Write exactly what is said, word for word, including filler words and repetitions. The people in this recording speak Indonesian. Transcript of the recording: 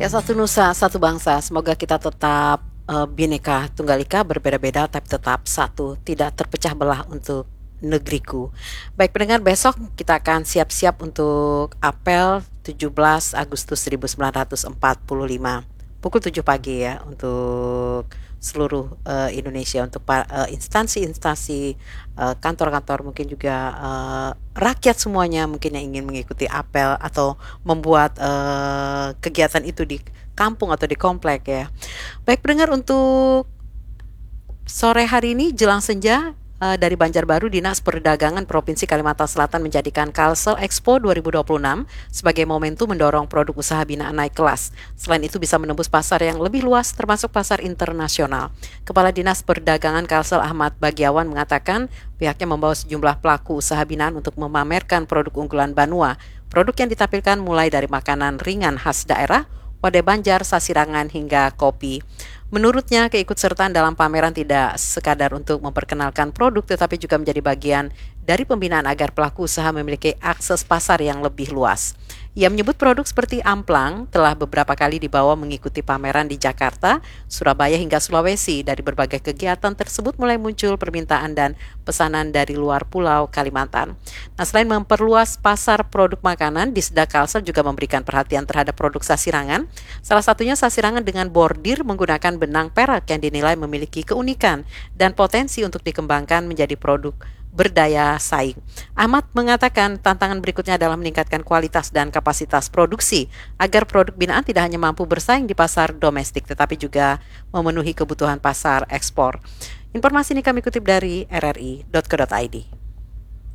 Ya, satu nusa, satu bangsa. Semoga kita tetap eh, Bhinneka Tunggal Ika, berbeda-beda tapi tetap satu, tidak terpecah belah untuk negeriku. Baik pendengar, besok kita akan siap-siap untuk apel tujuh belas Agustus seribu sembilan ratus empat puluh lima pukul tujuh pagi ya, untuk seluruh eh, Indonesia, untuk pa- eh, instansi-instansi, eh, kantor-kantor, mungkin juga eh, rakyat semuanya mungkin yang ingin mengikuti apel atau membuat eh, kegiatan itu di kampung atau di komplek ya. Baik pendengar, untuk sore hari ini jelang senja, eh, dari Banjarbaru, Dinas Perdagangan Provinsi Kalimantan Selatan menjadikan Kalsel Expo dua ribu dua puluh enam sebagai momentum mendorong produk usaha binaan naik kelas. Selain itu bisa menembus pasar yang lebih luas termasuk pasar internasional. Kepala Dinas Perdagangan Kalsel Ahmad Bagiawan mengatakan pihaknya membawa sejumlah pelaku usaha binaan untuk memamerkan produk unggulan Banua. Produk yang ditampilkan mulai dari makanan ringan khas daerah, Wadai Banjar, Sasirangan, hingga kopi. Menurutnya, keikutsertaan dalam pameran tidak sekadar untuk memperkenalkan produk, tetapi juga menjadi bagian dari pembinaan agar pelaku usaha memiliki akses pasar yang lebih luas. Ia menyebut produk seperti amplang telah beberapa kali dibawa mengikuti pameran di Jakarta, Surabaya, hingga Sulawesi. Dari berbagai kegiatan tersebut mulai muncul permintaan dan pesanan dari luar pulau Kalimantan. Nah, selain memperluas pasar produk makanan, Disda Kalsel juga memberikan perhatian terhadap produk sasirangan. Salah satunya sasirangan dengan bordir menggunakan benang perak yang dinilai memiliki keunikan dan potensi untuk dikembangkan menjadi produk berdaya saing. Ahmad mengatakan tantangan berikutnya adalah meningkatkan kualitas dan kapasitas produksi agar produk binaan tidak hanya mampu bersaing di pasar domestik tetapi juga memenuhi kebutuhan pasar ekspor. Informasi ini kami kutip dari r r i titik co titik i d.